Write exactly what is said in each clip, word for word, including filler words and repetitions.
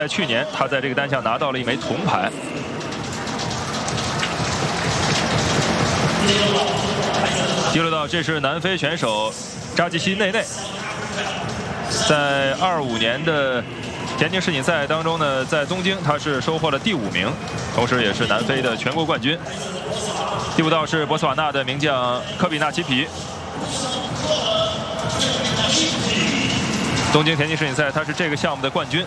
在去年，他在这个单项拿到了一枚铜牌。第六道，这是南非选手扎基西内内，在二五年的田径世锦赛当中呢，在东京他是收获了第五名，同时也是南非的全国冠军。第五道是博茨瓦纳的名将科比纳奇皮。 东京田径世锦赛，他是这个项目的冠军。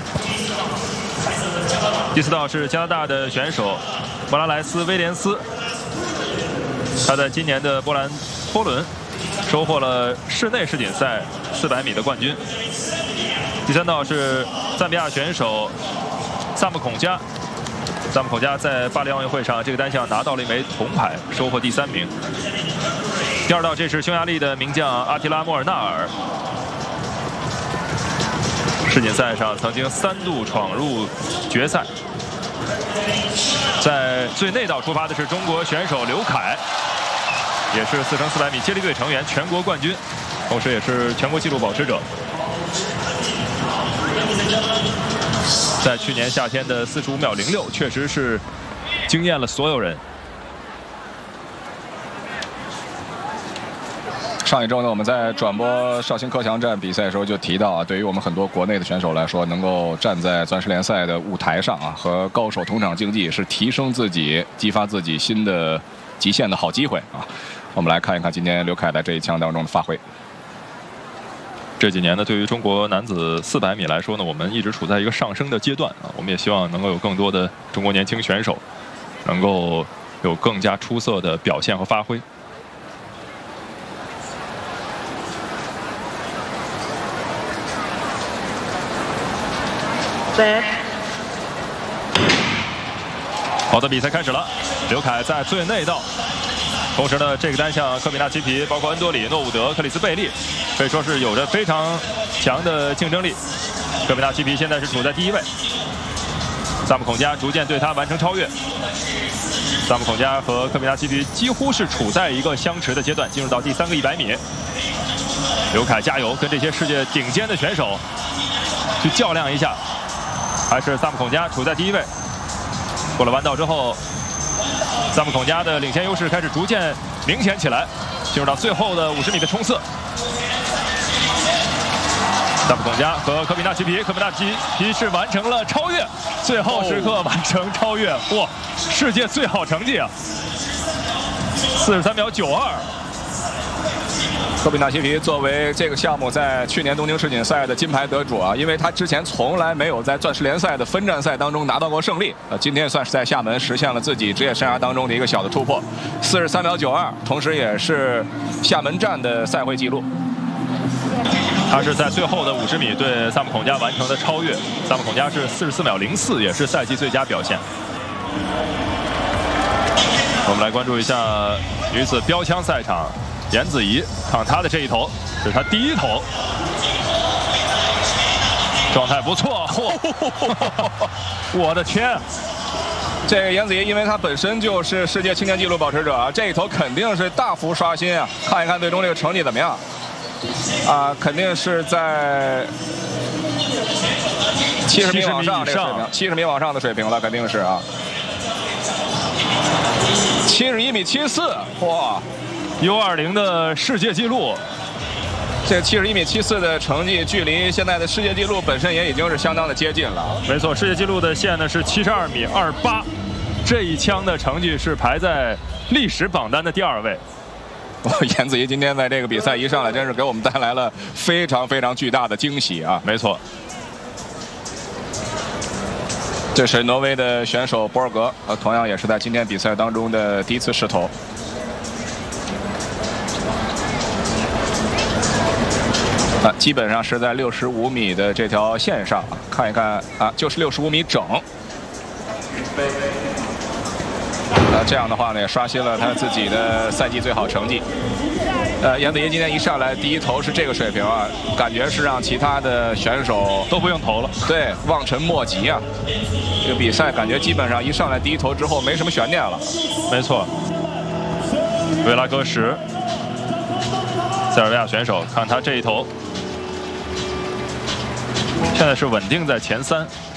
第四道是加拿大的选手莫拉莱斯威廉斯，他在今年的波兰托伦收获了室内世锦赛四百米的冠军。第三道是赞比亚选手萨姆孔加，萨姆孔加在巴黎奥运会上这个单项拿到了一枚铜牌，收获第三名。第二道，这是匈牙利的名将阿提拉莫尔纳尔。 世锦赛上曾经三度闯入决赛，在最内道出发的是中国选手刘凯，也是四乘四百米接力队成员，全国冠军，同时也是全国纪录保持者。在去年夏天的四十五秒零六，确实是惊艳了所有人。 上一周呢，我们在转播绍兴克强站比赛的时候就提到啊，对于我们很多国内的选手来说，能够站在钻石联赛的舞台上啊，和高手同场竞技，是提升自己、激发自己新的极限的好机会啊。我们来看一看今天刘凯在这一枪当中的发挥。 这几年呢，对于中国男子四百米来说呢，我们一直处在一个上升的阶段啊。我们也希望能够有更多的中国年轻选手，能够有更加出色的表现和发挥。 好的，比赛开始了。刘凯在最内道，同时呢，这个单项科比纳奇皮，包括恩多里、诺伍德、克里斯贝利，可以说是有着非常强的竞争力。科比纳奇皮现在是处在第一位，萨姆孔加逐渐对他完成超越。萨姆孔加和科比纳奇皮几乎是处在一个相持的阶段，进入到第三个一百米。刘凯加油，跟这些世界顶尖的选手去较量一下。 还是萨姆孔加处在第一位。过了弯道之后，萨姆孔加的领先优势开始逐渐明显起来，进入到最后的五十米的冲刺。萨姆孔加和科比纳奇皮，科比纳奇皮是完成了超越，最后时刻完成超越，哇，世界最好成绩啊！四十三秒九二。 科比纳奇皮作为这个项目在去年东京世锦赛的金牌得主啊，因为他之前从来没有在钻石联赛的分站赛当中拿到过胜利，呃，今天算是在厦门实现了自己职业生涯当中的一个小的突破，四十三秒九二，同时也是厦门站的赛会纪录。 他是在最后的五十米对萨姆孔加完成的超越，萨姆孔加是四十四秒零四，也是赛季最佳表现。我们来关注一下女子标枪赛场。 颜子怡看他的这一投，这是他第一投，状态不错。我的天！ 这个颜子怡，因为他本身就是世界青年纪录保持者啊，这一投肯定是大幅刷新啊！看一看最终这个成绩怎么样？啊，肯定是在七十米往上这个水平，七十米往上的水平了，肯定是啊。七十一米七四，哇！ U 二零的世界纪录， 这七十一米七四的成绩，距离现在的世界纪录本身也已经是相当的接近了。 没错，世界纪录的线呢是七十二米二八，这一枪的成绩是排在历史榜单的第二位。 颜子怡今天在这个比赛一上来，真是给我们带来了非常非常巨大的惊喜啊！ 没错。 这是挪威的选手博尔格，呃，同样也是在今天比赛当中的第一次试投。 啊，基本上是在六十五米的这条线上，看一看啊，就是六十五米整。啊，这样的话呢，也刷新了他自己的赛季最好成绩。呃，颜子怡今天一上来第一投是这个水平啊，感觉是让其他的选手都不用投了， 对，望尘莫及啊。这个比赛感觉基本上一上来第一投之后没什么悬念了。 没错，维拉戈什，塞尔维亚选手，看他这一投。现在是稳定在前三。